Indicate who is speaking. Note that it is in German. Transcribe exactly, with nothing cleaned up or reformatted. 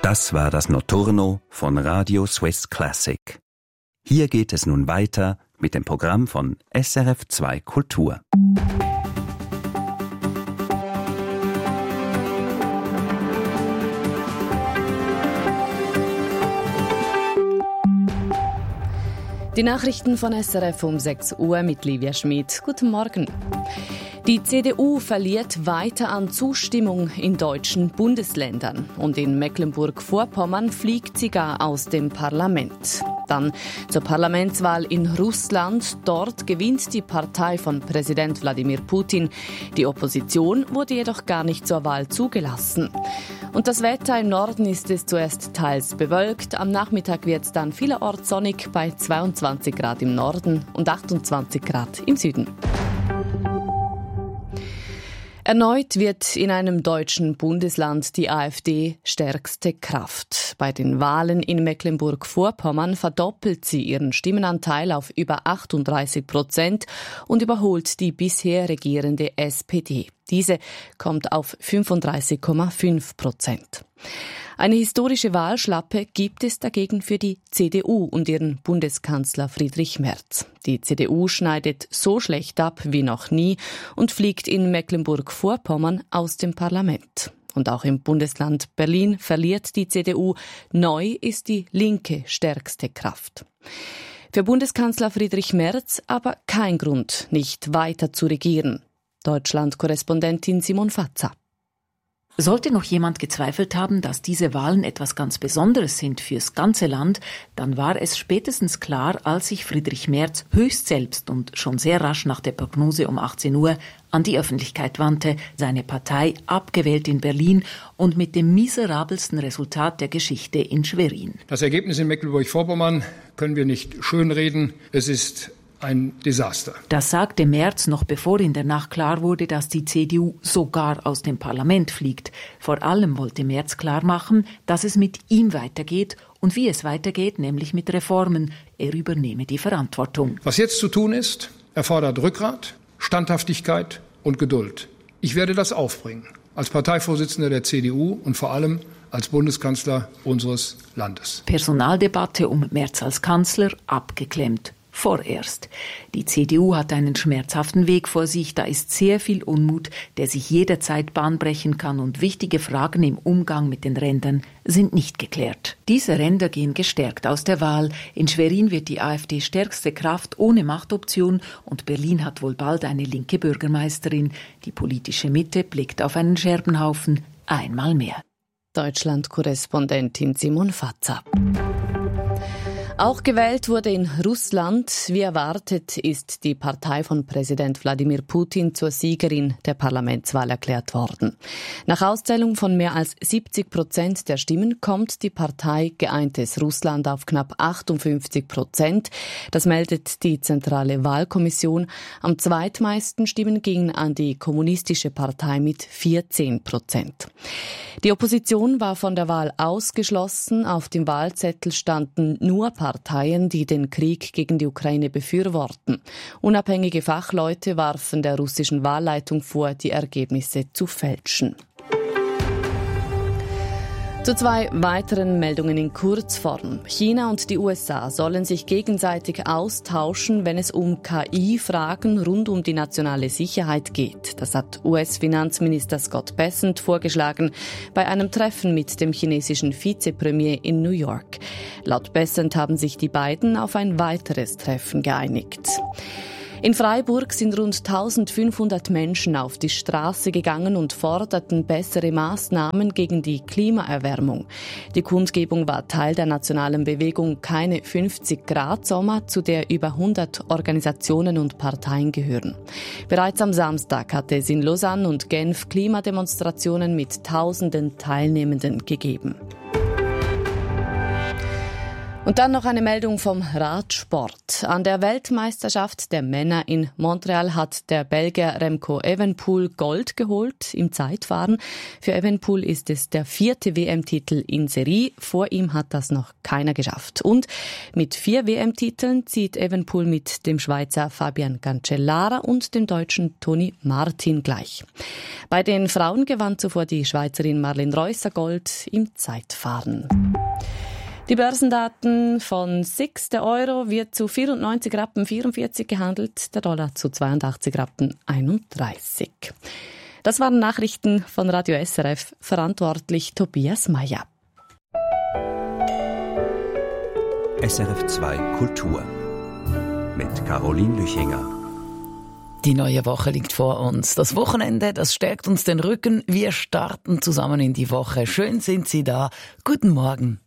Speaker 1: Das war das Notturno von Radio Swiss Classic. Hier geht es nun weiter mit dem Programm von S R F zwei Kultur.
Speaker 2: Die Nachrichten von S R F um sechs Uhr mit Livia Schmid. Guten Morgen. Die C D U verliert weiter an Zustimmung in deutschen Bundesländern. Und in Mecklenburg-Vorpommern fliegt sie gar aus dem Parlament. Dann zur Parlamentswahl in Russland. Dort gewinnt die Partei von Präsident Wladimir Putin. Die Opposition wurde jedoch gar nicht zur Wahl zugelassen. Und das Wetter im Norden ist es zuerst teils bewölkt. Am Nachmittag wird es dann vielerorts sonnig bei zweiundzwanzig Grad im Norden und achtundzwanzig Grad im Süden. Erneut wird in einem deutschen Bundesland die AfD stärkste Kraft. Bei den Wahlen in Mecklenburg-Vorpommern verdoppelt sie ihren Stimmenanteil auf über achtunddreißig Prozent und überholt die bisher regierende S P D. Diese kommt auf fünfunddreißig Komma fünf Prozent. Eine historische Wahlschlappe gibt es dagegen für die C D U und ihren Bundeskanzler Friedrich Merz. Die C D U schneidet so schlecht ab wie noch nie und fliegt in Mecklenburg-Vorpommern aus dem Parlament. Und auch im Bundesland Berlin verliert die C D U. Neu ist die Linke stärkste Kraft. Für Bundeskanzler Friedrich Merz aber kein Grund, nicht weiter zu regieren. Deutschland-Korrespondentin Simon Fatzer.
Speaker 3: Sollte noch jemand gezweifelt haben, dass diese Wahlen etwas ganz Besonderes sind fürs ganze Land, dann war es spätestens klar, als sich Friedrich Merz höchst selbst und schon sehr rasch nach der Prognose um achtzehn Uhr an die Öffentlichkeit wandte, seine Partei abgewählt in Berlin und mit dem miserabelsten Resultat der Geschichte in Schwerin.
Speaker 4: Das Ergebnis in Mecklenburg-Vorpommern können wir nicht schönreden. Es ist ein Desaster.
Speaker 3: Das sagte Merz noch bevor in der Nacht klar wurde, dass die C D U sogar aus dem Parlament fliegt. Vor allem wollte Merz klarmachen, dass es mit ihm weitergeht und wie es weitergeht, nämlich mit Reformen. Er übernehme die Verantwortung.
Speaker 4: Was jetzt zu tun ist, erfordert Rückgrat, Standhaftigkeit und Geduld. Ich werde das aufbringen, als Parteivorsitzender der C D U und vor allem als Bundeskanzler unseres Landes.
Speaker 3: Personaldebatte um Merz als Kanzler abgeklemmt. Vorerst. Die C D U hat einen schmerzhaften Weg vor sich, da ist sehr viel Unmut, der sich jederzeit Bahn brechen kann und wichtige Fragen im Umgang mit den Rändern sind nicht geklärt. Diese Ränder gehen gestärkt aus der Wahl. In Schwerin wird die AfD stärkste Kraft ohne Machtoption und Berlin hat wohl bald eine linke Bürgermeisterin. Die politische Mitte blickt auf einen Scherbenhaufen einmal mehr.
Speaker 2: Deutschland-Korrespondentin Simon Fatzer. Auch gewählt wurde in Russland. Wie erwartet ist die Partei von Präsident Wladimir Putin zur Siegerin der Parlamentswahl erklärt worden. Nach Auszählung von mehr als siebzig Prozent der Stimmen kommt die Partei Geeintes Russland auf knapp achtundfünfzig Prozent. Das meldet die Zentrale Wahlkommission. Am zweitmeisten Stimmen gingen an die Kommunistische Partei mit vierzehn Prozent. Die Opposition war von der Wahl ausgeschlossen. Auf dem Wahlzettel standen nur Parteien, die den Krieg gegen die Ukraine befürworten. Unabhängige Fachleute warfen der russischen Wahlleitung vor, die Ergebnisse zu fälschen. Zu zwei weiteren Meldungen in Kurzform. China und die U S A sollen sich gegenseitig austauschen, wenn es um K I-Fragen rund um die nationale Sicherheit geht. Das hat U S-Finanzminister Scott Bessent vorgeschlagen bei einem Treffen mit dem chinesischen Vizepremier in New York. Laut Bessent haben sich die beiden auf ein weiteres Treffen geeinigt. In Freiburg sind rund eintausendfünfhundert Menschen auf die Straße gegangen und forderten bessere Maßnahmen gegen die Klimaerwärmung. Die Kundgebung war Teil der nationalen Bewegung Keine fünfzig Grad Sommer, zu der über hundert Organisationen und Parteien gehören. Bereits am Samstag hatte es in Lausanne und Genf Klimademonstrationen mit tausenden Teilnehmenden gegeben. Und dann noch eine Meldung vom Radsport. An der Weltmeisterschaft der Männer in Montreal hat der Belgier Remco Evenepoel Gold geholt im Zeitfahren. Für Evenepoel ist es der vierte W M-Titel in Serie. Vor ihm hat das noch keiner geschafft. Und mit vier W M-Titeln zieht Evenepoel mit dem Schweizer Fabian Cancellara und dem Deutschen Toni Martin gleich. Bei den Frauen gewann zuvor die Schweizerin Marlene Reusser Gold im Zeitfahren. Die Börsendaten von Six. Der Euro wird zu vierundneunzig Rappen vierundvierzig gehandelt, der Dollar zu zweiundachtzig Rappen einunddreißig. Das waren Nachrichten von Radio S R F, verantwortlich Tobias Meyer.
Speaker 1: S R F zwei Kultur mit Caroline Lüchinger.
Speaker 5: Die neue Woche liegt vor uns. Das Wochenende, das stärkt uns den Rücken. Wir starten zusammen in die Woche. Schön sind Sie da. Guten Morgen.